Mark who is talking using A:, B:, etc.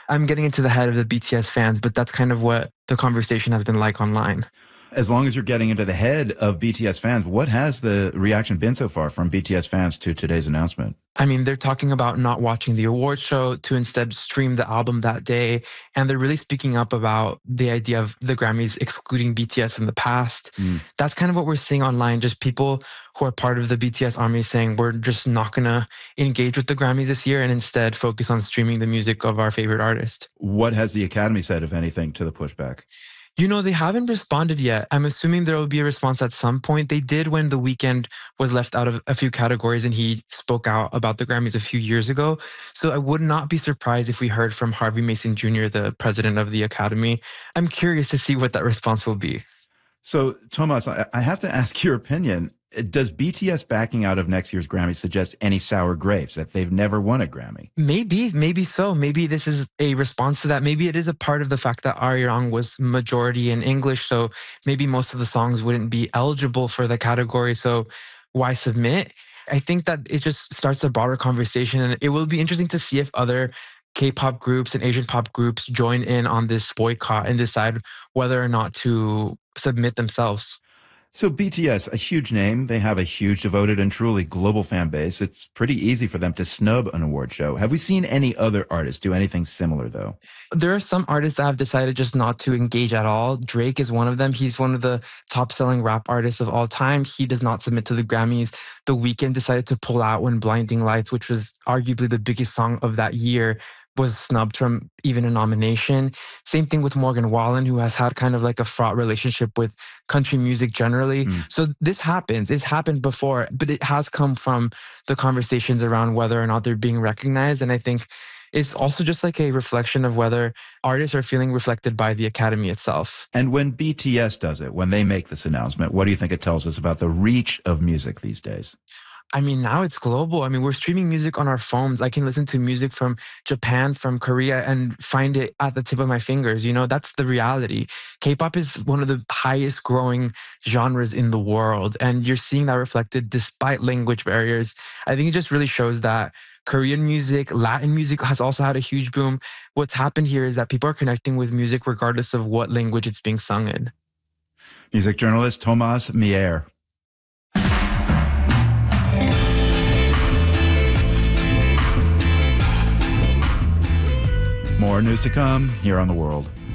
A: I'm getting into the head of the BTS fans, but that's kind of what the conversation has been like online.
B: As long as you're getting into the head of BTS fans, what has the reaction been so far from BTS fans to today's announcement?
A: I mean, they're talking about not watching the award show to instead stream the album that day. And they're really speaking up about the idea of the Grammys excluding BTS in the past. That's kind of what we're seeing online. Just people who are part of the BTS army saying we're just not going to engage with the Grammys this year and instead focus on streaming the music of our favorite artist.
B: What has the Academy said, if anything, to the pushback?
A: You know, they haven't responded yet. I'm assuming there will be a response at some point. They did when The Weeknd was left out of a few categories and he spoke out about the Grammys a few years ago. So I would not be surprised if we heard from Harvey Mason Jr., the president of the Academy. I'm curious to see what that response will be.
B: So, Thomas, I have to ask your opinion. Does BTS backing out of next year's Grammy suggest any sour grapes, that they've never won a Grammy?
A: Maybe so. Maybe this is a response to that. Maybe it is a part of the fact that Arirang was majority in English, so maybe most of the songs wouldn't be eligible for the category, so why submit? I think that it just starts a broader conversation, and it will be interesting to see if other K-pop groups and Asian pop groups join in on this boycott and decide whether or not to submit themselves.
B: So BTS, a huge name, they have a huge, devoted, and truly global fan base. It's pretty easy for them to snub an award show. Have we seen any other artists do anything similar, though?
A: There are some artists that have decided just not to engage at all. Drake is one of them. He's one of the top-selling rap artists of all time. He does not submit to the Grammys. The Weeknd decided to pull out when Blinding Lights, which was arguably the biggest song of that year, was snubbed from even a nomination. Same thing with Morgan Wallen, who has had kind of like a fraught relationship with country music generally. So this happens. It's happened before, but it has come from the conversations around whether or not they're being recognized. And I think it's also just like a reflection of whether artists are feeling reflected by the Academy itself.
B: And when BTS does it, when they make this announcement, what do you think it tells us about the reach of music these days?
A: I mean, now it's global. I mean, we're streaming music on our phones. I can listen to music from Japan, from Korea, and find it at the tip of my fingers. You know, that's the reality. K-pop is one of the highest growing genres in the world, and you're seeing that reflected despite language barriers. I think it just really shows that Korean music, Latin music has also had a huge boom. What's happened here is that people are connecting with music regardless of what language it's being sung in.
B: Music journalist Thomas Mier. More news to come here on The World.